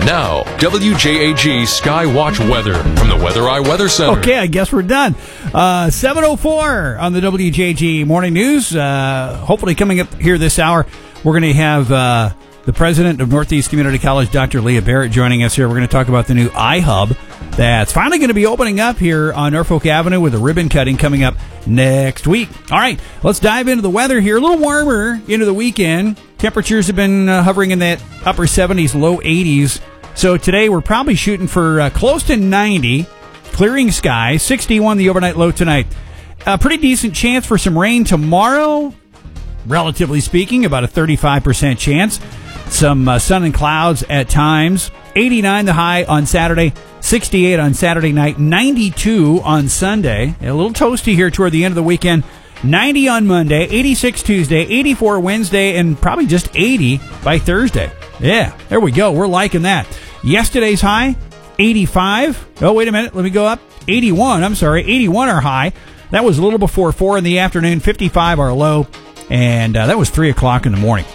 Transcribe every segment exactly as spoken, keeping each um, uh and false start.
Now, W J A G Skywatch weather from the Weather Eye Weather Center. Okay, I guess we're done. Uh, seven oh four on the W J A G Morning News. Uh, hopefully coming up here this hour, we're going to have uh, the president of Northeast Community College, Doctor Leah Barrett, joining us here. We're going to talk about the new iHub that's finally going to be opening up here on Norfolk Avenue with a ribbon cutting coming up next week. All right, let's dive into the weather here. A little warmer into the weekend. Temperatures have been uh, hovering in that upper seventies, low eighties. So today we're probably shooting for uh, close to ninety, clearing skies, sixty-one the overnight low tonight. A pretty decent chance for some rain tomorrow, relatively speaking, about a thirty-five percent chance. Some uh, sun and clouds at times. eighty-nine the high on Saturday, sixty-eight on Saturday night, ninety-two on Sunday. A little toasty here toward the end of the weekend. ninety on Monday, eighty-six Tuesday, eighty-four Wednesday, and probably just eighty by Thursday. Yeah, there we go. We're liking that. Yesterday's high, eighty-five. Oh, wait a minute. Let me go up. eighty-one. I'm sorry. eighty-one our high. That was a little before four in the afternoon. fifty-five our low. And uh, that was three o'clock in the morning.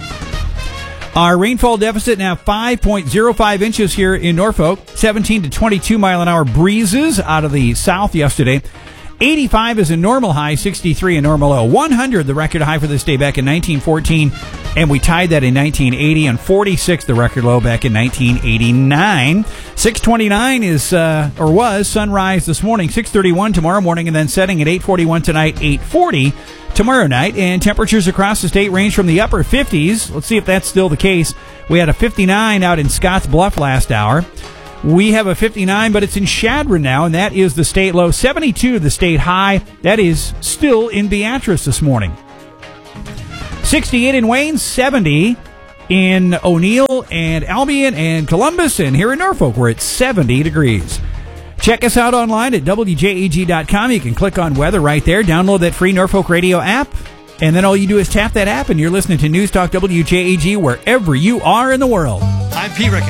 Our rainfall deficit now five point oh five inches here in Norfolk. seventeen to twenty-two mile an hour breezes out of the south yesterday. eighty-five is a normal high, sixty-three a normal low. one hundred the record high for this day back in nineteen fourteen, and we tied that in nineteen eighty, and forty-six the record low back in nineteen eighty-nine. six twenty-nine is, uh, or was, sunrise this morning, six thirty-one tomorrow morning, and then setting at eight forty-one tonight, eight forty tomorrow night, and temperatures across the state range from the upper fifties. Let's see if that's still the case. We had a fifty-nine out in Scotts Bluff last hour. We have a fifty-nine, but it's in Chadron now, and that is the state low. seventy-two the state high. That is still in Beatrice this morning. sixty-eight in Wayne, seventy in O'Neill and Albion and Columbus, and here in Norfolk we're at seventy degrees. Check us out online at W J A G dot com. You can click on weather right there. Download that free Norfolk Radio app, and then all you do is tap that app, and you're listening to News Talk W J A G wherever you are in the world. I'm Pete Rickett.